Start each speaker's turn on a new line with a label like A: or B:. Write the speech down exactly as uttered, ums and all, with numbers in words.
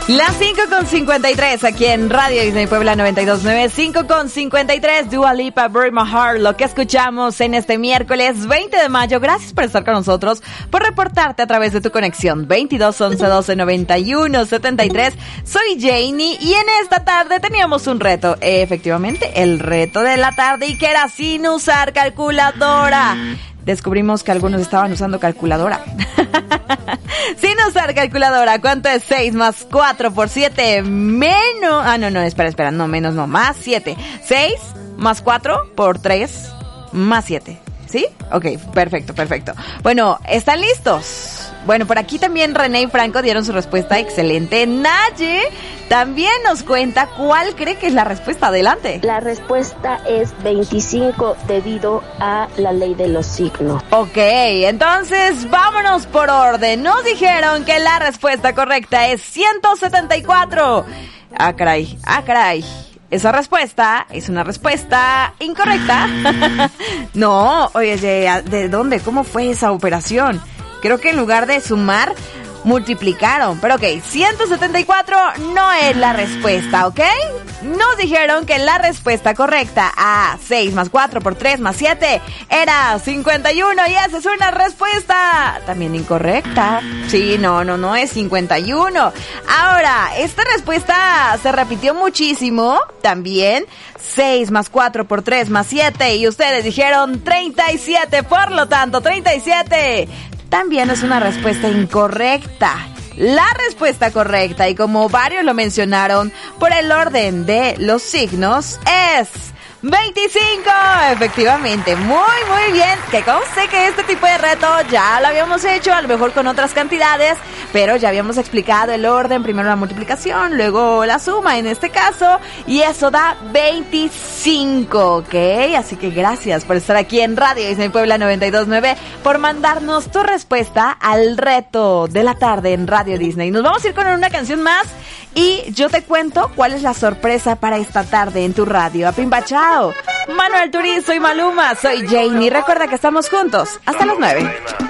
A: Las cinco con cincuenta y tres aquí en Radio Disney Puebla noventa y dos punto nueve, cinco con cincuenta y tres, Dua Lipa, Bury My Heart, lo que escuchamos en este miércoles veinte de mayo. Gracias por estar con nosotros, por reportarte a través de tu conexión veintidós once doce noventa y uno setenta y tres. Soy Janie y en esta tarde teníamos un reto, efectivamente, el reto de la tarde, y que era sin usar calculadora. Descubrimos que algunos estaban usando calculadora. Sin usar calculadora, ¿cuánto es seis más cuatro por siete menos? Ah, no, no, espera, espera, no, menos no, más siete. seis más cuatro por tres más siete. ¿Sí? Ok, perfecto, perfecto. Bueno, ¿están listos? Bueno, por aquí también René y Franco dieron su respuesta excelente. Naye también nos cuenta cuál cree que es la respuesta. Adelante.
B: La respuesta es veinticinco debido a la ley de los signos.
A: Ok, entonces vámonos por orden. Nos dijeron que la respuesta correcta es ciento setenta y cuatro. Ah, caray, ah, caray. Esa respuesta es una respuesta incorrecta. No, oye, ¿de dónde? ¿Cómo fue esa operación? Creo que en lugar de sumar, multiplicaron. Pero ok, ciento setenta y cuatro no es la respuesta, ¿ok? Nos dijeron que la respuesta correcta a seis más cuatro por tres más siete era cincuenta y uno. Y esa es una respuesta también incorrecta. Sí, no, no, no es cincuenta y uno. Ahora, esta respuesta se repitió muchísimo también. seis más cuatro por tres más siete. Y ustedes dijeron treinta y siete. Por lo tanto, treinta y siete también es una respuesta incorrecta. La respuesta correcta, y como varios lo mencionaron, por el orden de los signos, es veinticinco. Efectivamente, muy, muy bien. Que conste que este tipo de reto ya lo habíamos hecho, a lo mejor con otras cantidades, pero ya habíamos explicado el orden, primero la multiplicación, luego la suma en este caso, y eso da veinticinco, ¿ok? Así que gracias por estar aquí en Radio Disney Puebla noventa y dos punto nueve, por mandarnos tu respuesta al reto de la tarde en Radio Disney. Nos vamos a ir con una canción más y yo te cuento cuál es la sorpresa para esta tarde en tu radio. Apimbachao. Manuel Turizo y Maluma, soy Janie. Recuerda que estamos juntos hasta las nueve.